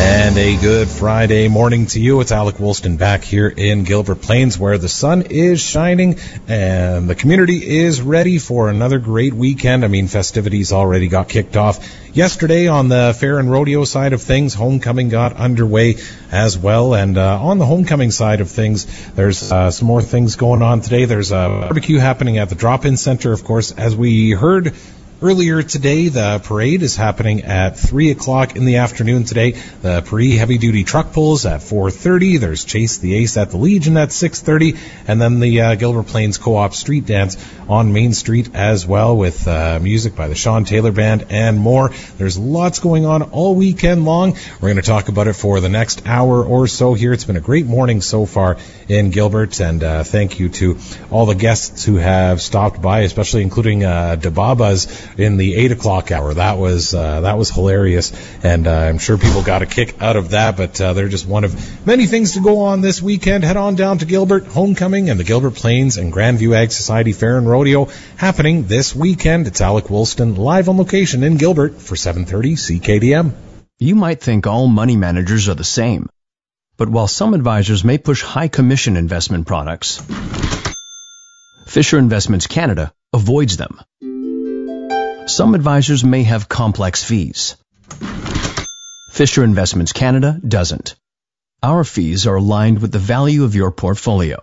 And a good Friday morning to you. It's Alec Woolston back here in Gilbert Plains, where the sun is shining and the community is ready for another great weekend. I mean, festivities already got kicked off yesterday on the fair and rodeo side of things. Homecoming got underway as well. And on the homecoming side of things, there's some more things going on today. There's a barbecue happening at the drop-in center, of course. As we heard earlier today, the parade is happening at 3 o'clock in the afternoon today. The Paris heavy-duty truck pulls at 4:30. There's Chase the Ace at the Legion at 6:30. And then the Gilbert Plains Co-op Street Dance on Main Street as well, with music by the Sean Taylor Band and more. There's lots going on all weekend long. We're going to talk about it for the next hour or so here. It's been a great morning so far in Gilbert, and thank you to all the guests who have stopped by, especially including DeBabas in the 8 o'clock hour. That was hilarious, and I'm sure people got a kick out of that, but they're just one of many things to go on this weekend. Head on down to Gilbert, Homecoming, and the Gilbert Plains and Grandview Ag Society Fair and Rodeo happening this weekend. It's Alec Woolston live on location in Gilbert for 730 CKDM. You might think all money managers are the same, but while some advisors may push high commission investment products, Fisher Investments Canada avoids them. Some advisors may have complex fees. Fisher Investments Canada doesn't. Our fees are aligned with the value of your portfolio.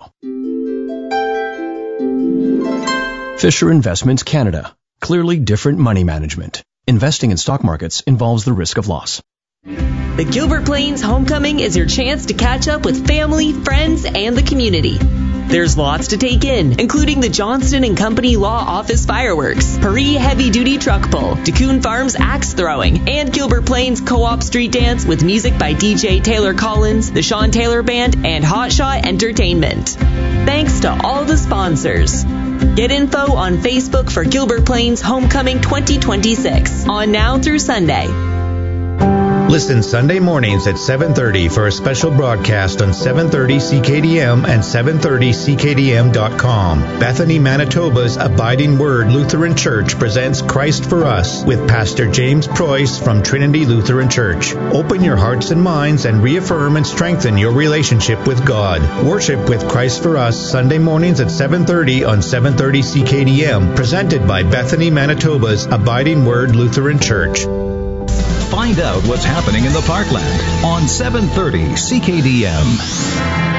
Fisher Investments Canada. Clearly different money management. Investing in stock markets involves the risk of loss. The Gilbert Plains Homecoming is your chance to catch up with family, friends, and the community. There's lots to take in, including the Johnston & Company Law Office fireworks, Paris heavy-duty truck pull, DeCoon Farms axe throwing, and Gilbert Plains Co-op Street Dance with music by DJ Taylor Collins, the Sean Taylor Band, and Hot Shot Entertainment. Thanks to all the sponsors. Get info on Facebook for Gilbert Plains Homecoming 2026, on now through Sunday. Listen Sunday mornings at 7:30 for a special broadcast on 730 CKDM and 730CKDM.com. Bethany, Manitoba's Abiding Word Lutheran Church presents Christ for Us with Pastor James Preuss from Trinity Lutheran Church. Open your hearts and minds and reaffirm and strengthen your relationship with God. Worship with Christ for Us Sunday mornings at 7:30 on 730 CKDM, presented by Bethany, Manitoba's Abiding Word Lutheran Church. Find out what's happening in the Parkland on 730 CKDM.